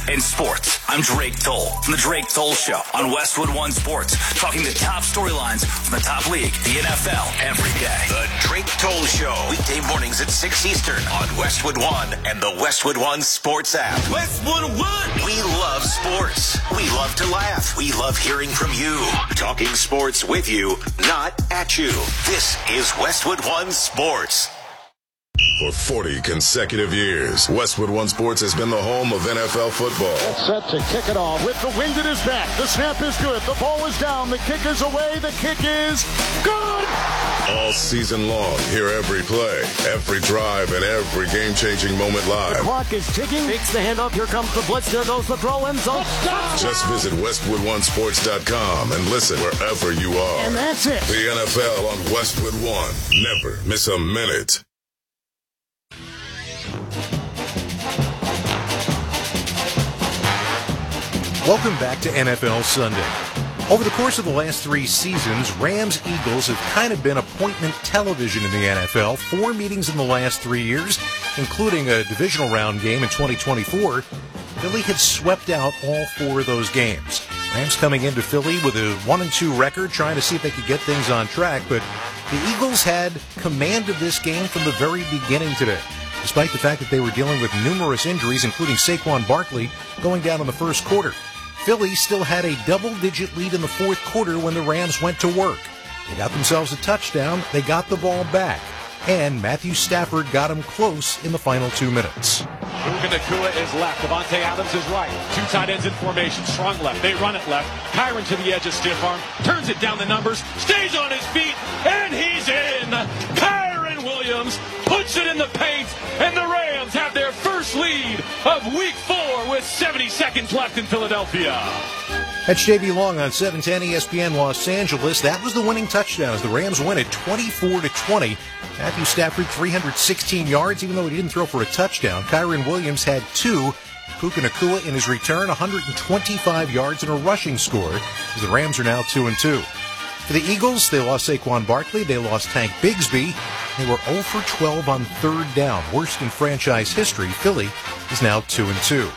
in sports. I'm Drake Toll from The Drake Toll Show on Westwood One Sports, talking the top storylines from the top league, the NFL, every day. The Drake Toll Show, weekday mornings at 6 Eastern on Westwood One and the Westwood One Sports app. Westwood One! We love sports. We love to laugh. We love hearing from you. Talking sports with you, not at you. This is Westwood One Sports. For 40 consecutive years, Westwood One Sports has been the home of NFL football. Set to kick it off with the wind at his back. The snap is good. The ball is down. The kick is away. The kick is good. All season long, hear every play, every drive, and every game-changing moment live. The clock is ticking. Takes the handoff. Here comes the blitz. There goes the throw in zone. Just visit WestwoodOneSports.com and listen wherever you are. And that's it. The NFL on Westwood One. Never miss a minute. Welcome back to NFL Sunday. Over the course of the last 3 seasons, Rams-Eagles have kind of been appointment television in the NFL. 4 meetings in the last 3 years, including a divisional round game in 2024. Philly had swept out all 4 of those games. Rams coming into Philly with a 1-2 record, trying to see if they could get things on track, but the Eagles had command of this game from the very beginning today. Despite the fact that they were dealing with numerous injuries, including Saquon Barkley, going down in the first quarter. Philly still had a double-digit lead in the fourth quarter when the Rams went to work. They got themselves a touchdown, they got the ball back, and Matthew Stafford got him close in the final 2 minutes. Puka Nacua is left. Devontae Adams is right. 2 tight ends in formation. Strong left. They run it left. Kyron to the edge of stiff arm. Turns it down the numbers. Stays on his feet. And he's in. Kyron Williams puts it in the paint. And the Rams have their first lead of Week 4 with 70 seconds left in Philadelphia. That's J.B. Long on 710 ESPN Los Angeles. That was the winning touchdown as the Rams win it 24-20. Matthew Stafford, 316 yards, even though he didn't throw for a touchdown. Kyron Williams had 2. Puka Nacua in his return, 125 yards and a rushing score, as the Rams are now 2-2. For the Eagles, they lost Saquon Barkley, they lost Tank Bigsby. They were 0 for 12 on third down, worst in franchise history. Philly is now 2-2.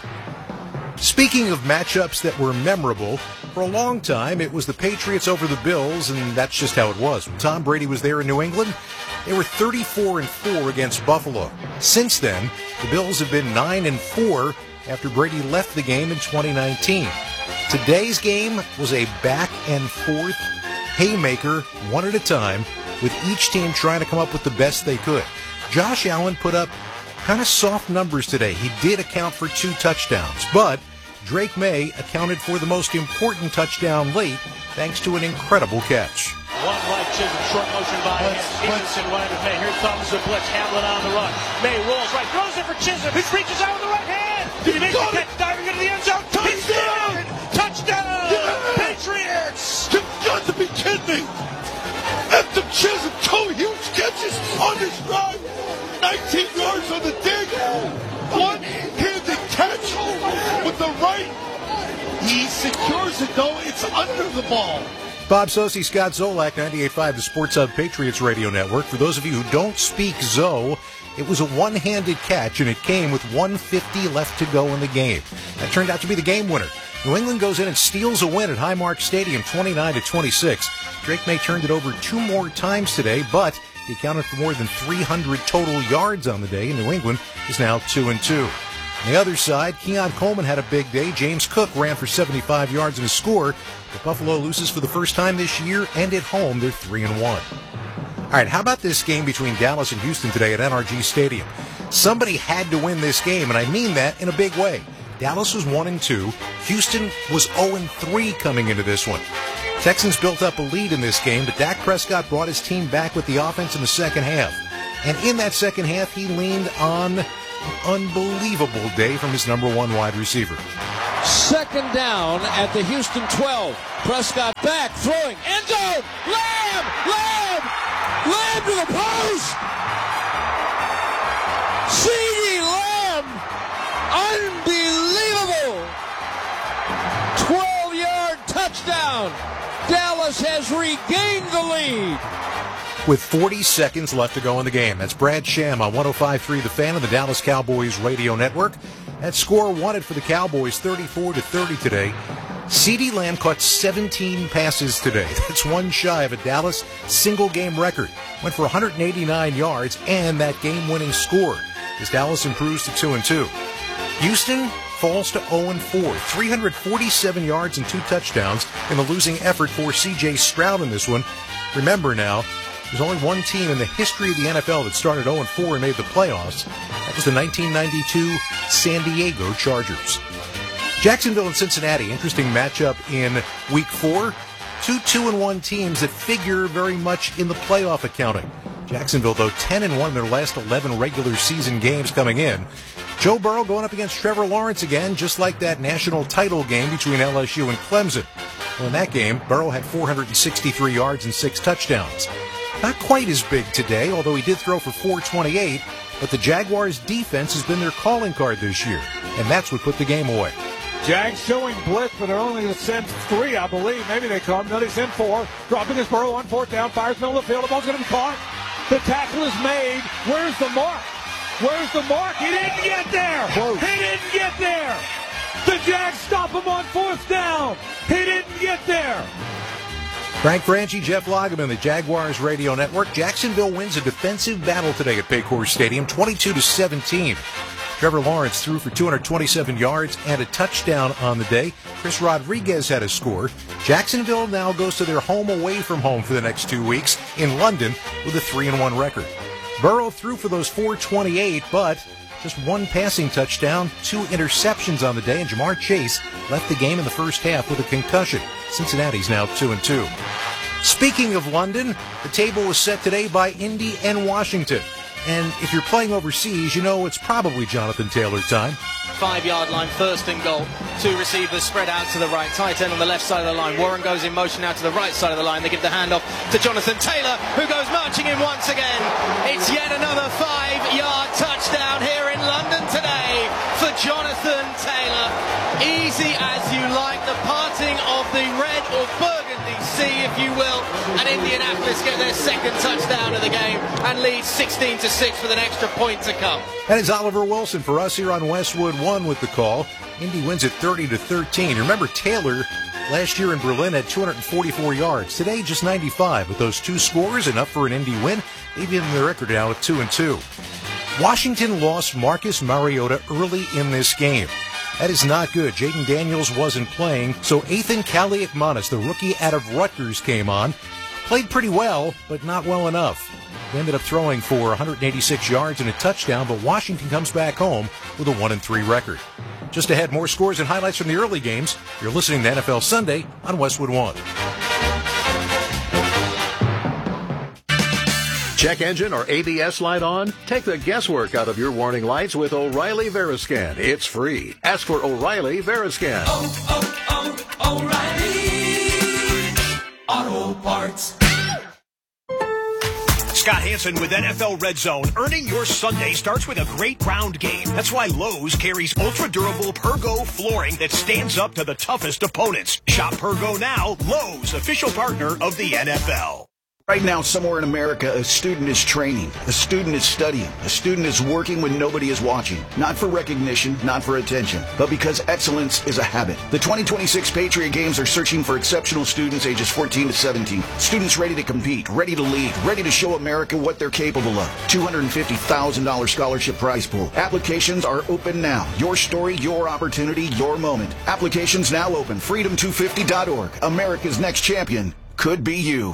Speaking of matchups that were memorable, for a long time it was the Patriots over the Bills, and that's just how it was. When Tom Brady was there in New England, they were 34-4 against Buffalo. Since then, the Bills have been 9-4 after Brady left the game in 2019. Today's game was a back-and-forth haymaker, one at a time, with each team trying to come up with the best they could. Josh Allen put up kind of soft numbers today. He did account for 2 touchdowns, but Drake May accounted for the most important touchdown late thanks to an incredible catch. One right, Chisholm, short motion by Stevenson running to May. Here comes the blitz, Hamlin on the run. May rolls right, throws it for Chisholm. He reaches out with the right hand. Did he make the catch? Diving into the end zone. Touchdown! Touchdown! Yeah. Patriots! You've got to be kidding me! After Chisholm, 2 huge catches on this drive, 19 yards on the dig, one-handed catch with the right. He secures it, though. It's under the ball. Bob Socci, Scott Zolak, 98.5, the Sports Hub Patriots Radio Network. For those of you who don't speak Zo, it was a one-handed catch, and it came with 1:50 left to go in the game. That turned out to be the game winner. New England goes in and steals a win at Highmark Stadium, 29-26. Drake May turned it over 2 more times today, but he accounted for more than 300 total yards on the day, and New England is now 2-2. On the other side, Keon Coleman had a big day. James Cook ran for 75 yards and a score. The Buffalo loses for the first time this year, and at home, they're 3-1. All right, how about this game between Dallas and Houston today at NRG Stadium? Somebody had to win this game, and I mean that in a big way. Dallas was 1-2. Houston was 0-3 coming into this one. Texans built up a lead in this game, but Dak Prescott brought his team back with the offense in the second half. And in that second half, he leaned on an unbelievable day from his number 1 wide receiver. Second down at the Houston 12. Prescott back, throwing, end zone, Lamb to the post. CeeDee Lamb, unbelievable. 12-yard touchdown. Dallas has regained the lead. with 40 seconds left to go in the game. That's Brad Sham on 105.3 The Fan of the Dallas Cowboys radio network. That score wanted for the Cowboys 34-30 today. CeeDee Lamb caught 17 passes today. That's one shy of a Dallas single-game record. Went for 189 yards and that game-winning score as Dallas improves to 2-2. Houston falls to 0-4. 347 yards and 2 touchdowns in the losing effort for C.J. Stroud in this one. Remember now, there's only one team in the history of the NFL that started 0-4 and made the playoffs. That was the 1992 San Diego Chargers. Jacksonville and Cincinnati, interesting matchup in Week 4. 2 2-1 teams that figure very much in the playoff accounting. Jacksonville, though, 10-1 in their last 11 regular season games coming in. Joe Burrow going up against Trevor Lawrence again, just like that national title game between LSU and Clemson. Well, in that game, Burrow had 463 yards and 6 touchdowns. Not quite as big today, although he did throw for 428, but the Jaguars' defense has been their calling card this year, and that's what put the game away. Jags showing blitz, but they're only to send 3, I believe. Maybe they come. No, they send 4. Dropping his Burrow on 4th down. Fires middle of the field. The ball's going to be caught. The tackle is made. Where's the mark? Where's the mark? He didn't get there. Close. He didn't get there. The Jags stop him on 4th down. He didn't get there. Frank Franchi, Jeff Lageman, the Jaguars radio network. Jacksonville wins a defensive battle today at Paycor Stadium, 22-17. Trevor Lawrence threw for 227 yards and a touchdown on the day. Chris Rodriguez had a score. Jacksonville now goes to their home away from home for the next 2 weeks in London with a 3-1 record. Burrow threw for those 428, but just 1 passing touchdown, 2 interceptions on the day, and Jamar Chase left the game in the first half with a concussion. Cincinnati's now 2-2. Speaking of London, the table was set today by Indy and Washington. And if you're playing overseas, you know it's probably Jonathan Taylor time. 5-yard line, 1st and goal. 2 receivers spread out to the right. Tight end on the left side of the line. Warren goes in motion out to the right side of the line. They give the handoff to Jonathan Taylor, who goes marching in once again. It's yet another 5-yard touchdown here in London today for Jonathan Taylor. Easy as you like, the parting of the red or burgundy sea, if you will. And Indianapolis get their 2nd touchdown of the game and lead 16-6 with an extra point to come. That is Oliver Wilson for us here on Westwood One with the call. Indy wins it 30-13. Remember, Taylor last year in Berlin had 244 yards. Today, just 95. With those 2 scores, enough for an Indy win. They've given the record now at 2-2. Washington lost Marcus Mariota early in this game. That is not good. Jaden Daniels wasn't playing, so Ethan Kaliakmanis, the rookie out of Rutgers, came on. Played pretty well, but not well enough. He ended up throwing for 186 yards and a touchdown, but Washington comes back home with a 1-3 record. Just ahead, more scores and highlights from the early games. You're listening to NFL Sunday on Westwood One. Check engine or ABS light on? Take the guesswork out of your warning lights with O'Reilly Veriscan. It's free. Ask for O'Reilly Veriscan. O'Reilly Auto Parts. Scott Hansen with NFL Red Zone. Earning your Sunday starts with a great round game. That's why Lowe's carries ultra-durable Pergo flooring that stands up to the toughest opponents. Shop Pergo now, Lowe's, official partner of the NFL. Right now, somewhere in America, a student is training, a student is studying, a student is working when nobody is watching. Not for recognition, not for attention, but because excellence is a habit. The 2026 Patriot Games are searching for exceptional students ages 14 to 17. Students ready to compete, ready to lead, ready to show America what they're capable of. $250,000 scholarship prize pool. Applications are open now. Your story, your opportunity, your moment. Applications now open. Freedom250.org. America's next champion could be you.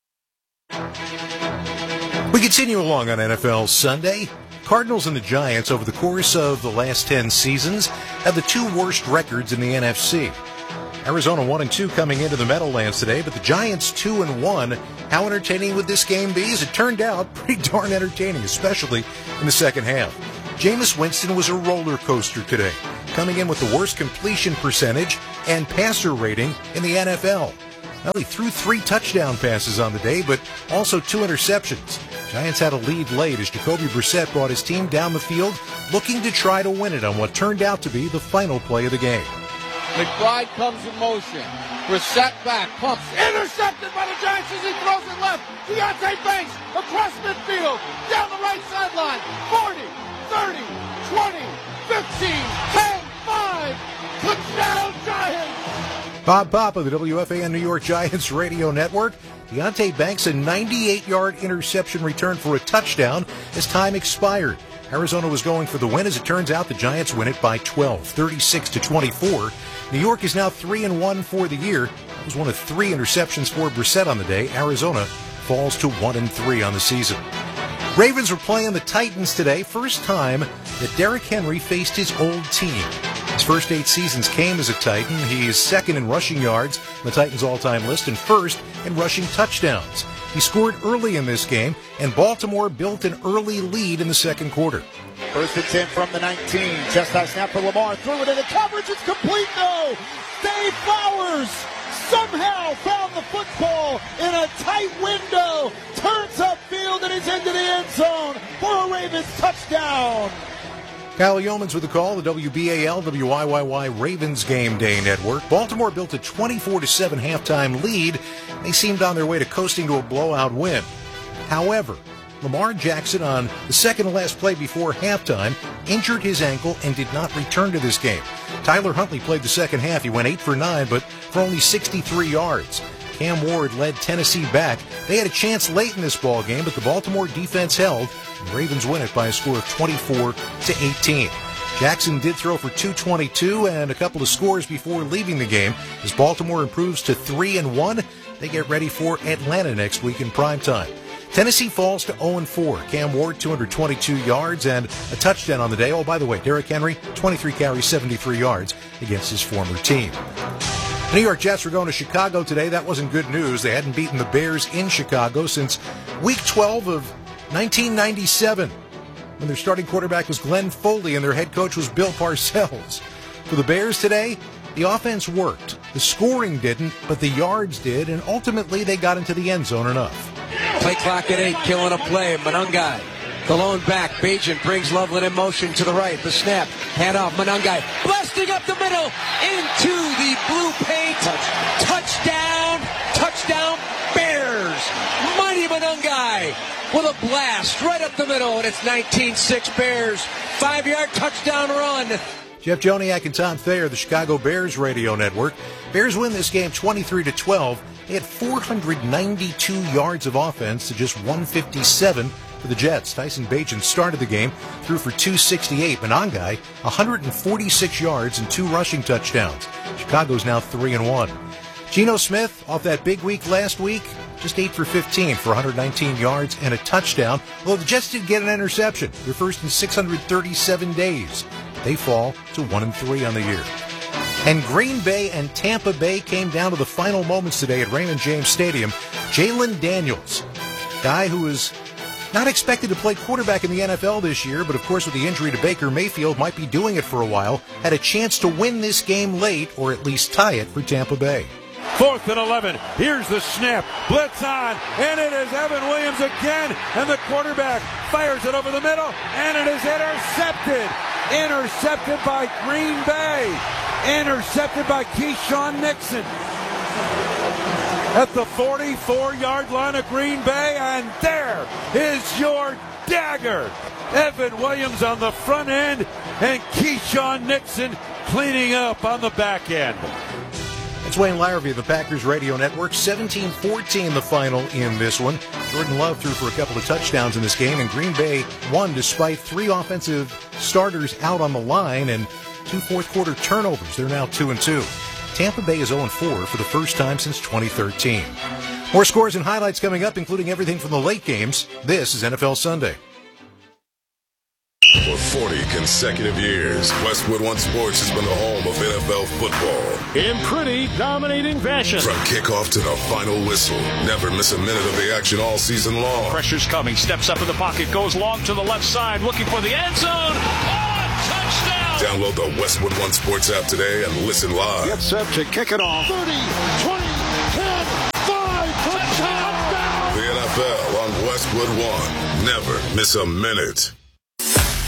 We continue along on NFL Sunday. Cardinals and the Giants over the course of the last 10 seasons have the 2 worst records in the NFC. Arizona 1-2 coming into the Meadowlands today, but the Giants 2-1. How entertaining would this game be? As it turned out, pretty darn entertaining, especially in the second half. Jameis Winston was a roller coaster today, coming in with the worst completion percentage and passer rating in the NFL. Well, he threw 3 touchdown passes on the day, but also 2 interceptions. Giants had a lead late as Jacoby Brissett brought his team down the field, looking to try to win it on what turned out to be the final play of the game. McBride comes in motion. Brissett back, pumps, intercepted by the Giants as he throws it left. Deonte Banks across midfield, down the right sideline. 40, 30, 20, 15, 10, 5. Touchdown Giants! Bob Pop of the WFAN New York Giants radio network. Deonte Banks, a 98-yard interception return for a touchdown as time expired. Arizona was going for the win. As it turns out, the Giants win it by 12, 36-24. New York is now 3-1 for the year. It was one of 3 interceptions for Brissett on the day. Arizona falls to 1-3 on the season. Ravens were playing the Titans today. First time that Derrick Henry faced his old team. His first 8 seasons came as a Titan. He is second in rushing yards on the Titans' all-time list and first in rushing touchdowns. He scored early in this game, and Baltimore built an early lead in the second quarter. First and 10 from the 19. Chest high snap for Lamar. Threw it into coverage. It's complete, though. Dave Flowers somehow found the football in a tight window. Turns upfield, and he's into the end zone for a Ravens touchdown. Kyle Yeomans with the call, the WBAL, WYYY Ravens Game Day Network. Baltimore built a 24-7 halftime lead. They seemed on their way to coasting to a blowout win. However, Lamar Jackson on the second-to-last play before halftime injured his ankle and did not return to this game. Tyler Huntley played the second half. He went 8 for 9, but for only 63 yards. Cam Ward led Tennessee back. They had a chance late in this ball game, but the Baltimore defense held. The Ravens win it by a score of 24-18. Jackson did throw for 222 and a couple of scores before leaving the game. As Baltimore improves to 3-1, they get ready for Atlanta next week in primetime. Tennessee falls to 0-4. Cam Ward, 222 yards and a touchdown on the day. Oh, by the way, Derrick Henry, 23 carries, 73 yards against his former team. The New York Jets were going to Chicago today. That wasn't good news. They hadn't beaten the Bears in Chicago since Week 12 of 1997, when their starting quarterback was Glenn Foley and their head coach was Bill Parcells. For the Bears today, the offense worked. The scoring didn't, but the yards did, and ultimately they got into the end zone enough. Play clock at 8, killing a play. Monangai, the lone back. Bajan brings Loveland in motion to the right. The snap, handoff. Monangai blasting up the middle into the blue paint. Touchdown, touchdown, Bears. Mighty Monangai with a blast right up the middle, and it's 19-6 Bears. 5-yard touchdown run. Jeff Joniak and Tom Thayer, the Chicago Bears radio network. Bears win this game 23-12. They had 492 yards of offense to just 157 for the Jets. Tyson Bagent started the game, threw for 268. Monangai, 146 yards and 2 rushing touchdowns. Chicago's now 3-1. Geno Smith, off that big week last week, just 8 for 15 for 119 yards and a touchdown. Although the Jets did get an interception, their first in 637 days. They fall to 1-3 on the year. And Green Bay and Tampa Bay came down to the final moments today at Raymond James Stadium. Jalen Daniels, guy who is not expected to play quarterback in the NFL this year, but of course with the injury to Baker Mayfield, might be doing it for a while, had a chance to win this game late, or at least tie it for Tampa Bay. 4th and 11. Here's the snap. Blitz on. And it is Evan Williams again. And the quarterback fires it over the middle. And it is intercepted. Intercepted by Green Bay. Intercepted by Keyshawn Nixon. At the 44-yard line of Green Bay. And there is your dagger. Evan Williams on the front end. And Keyshawn Nixon cleaning up on the back end. It's Wayne Larrivee of the Packers Radio Network. 17-14 the final in this one. Jordan Love threw for a couple of touchdowns in this game, and Green Bay won despite 3 offensive starters out on the line and 2 fourth-quarter turnovers. They're now 2-2. Tampa Bay is 0-4 for the first time since 2013. More scores and highlights coming up, including everything from the late games. This is NFL Sunday. For 40 consecutive years, Westwood One Sports has been the home of NFL football. In pretty dominating fashion. From kickoff to the final whistle, never miss a minute of the action all season long. Pressure's coming, steps up in the pocket, goes long to the left side, looking for the end zone. Oh, touchdown! Download the Westwood One Sports app today and listen live. Get set to kick it off. 30, 20, 10, 5, touchdown! The NFL on Westwood One. Never miss a minute.